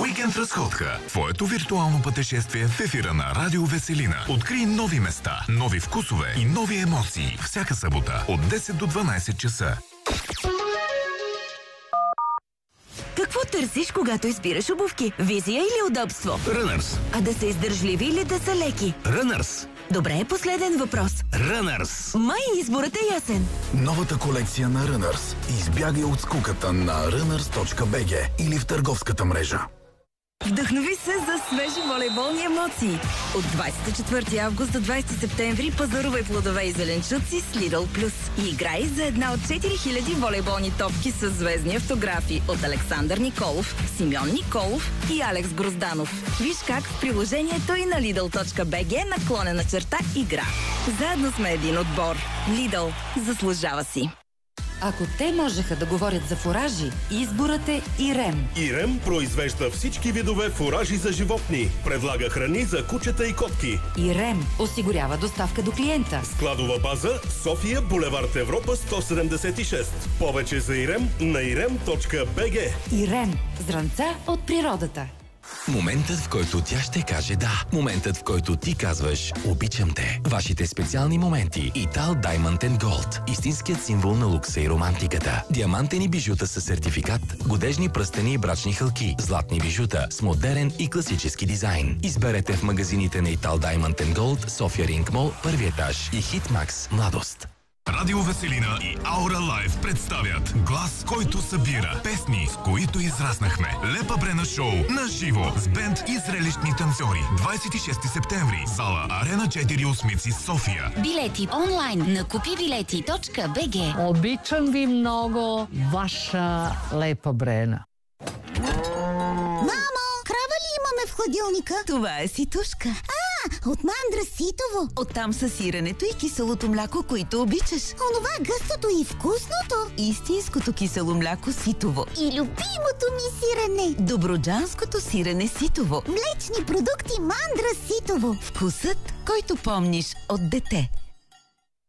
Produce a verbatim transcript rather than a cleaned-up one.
Уикенд разходка. Твоето виртуално пътешествие в ефира на Радио Веселина. Открий нови места, нови вкусове и нови емоции. Всяка събота от десет до дванайсет часа. Какво търсиш, когато избираш обувки? Визия или удобство? Runners. А да са издържливи или да са леки? Runners. Добре, последен въпрос. Runners. Май изборът е ясен. Новата колекция на Runners. Избягай от скуката на runners точка би джи или в търговската мрежа. Вдъхнови се за свежи волейболни емоции. От двайсет и четвърти август до двайсети септември пазарувай плодове и зеленчуци с Lidl Plus и играй за една от четири хиляди волейболни топки с звездни автографи от Александър Николов, Симеон Николов и Алекс Грозданов. Виж как в приложението и на lidl точка би джи наклонена черта игра. Заедно сме един отбор. Lidl заслужава си. Ако те можеха да говорят за фуражи, изборът е Ирем. Ирем произвежда всички видове фуражи за животни. Предлага храни за кучета и котки. Ирем осигурява доставка до клиента. Складова база София, булевард Европа сто седемдесет и шест. Повече за Ирем на ирем точка би джи. Ирем. Зранца от природата. Моментът, в който тя ще каже да. Моментът, в който ти казваш обичам те. Вашите специални моменти. Итал Diamond and Gold. Истинският символ на лукса и романтиката. Диамантени бижута със сертификат, годежни пръстени и брачни хълки, златни бижута с модерен и класически дизайн. Изберете в магазините на Итал Diamond and Gold, София Ринг Мол, първи етаж и Хитмакс Младост. Радио Веселина и Аура Лайв представят глас, който събира песни, с които израснахме. Лепа Брена шоу на живо с бенд и зрелищни танцори. двайсет и шести септември. Зала Арена четири Осмици, София. Билети онлайн на купи билети точка би джи. Обичам ви много, ваша Лепа Брена. Мамо, крава ли имаме в хладилника? Това е ситушка. А, от мандра ситово. Оттам са сиренето и киселото мляко, които обичаш. Онова гъстото и вкусното. Истинското кисело мляко ситово. И любимото ми сирене. Добруджанското сирене ситово. Млечни продукти мандра ситово. Вкусът, който помниш от дете.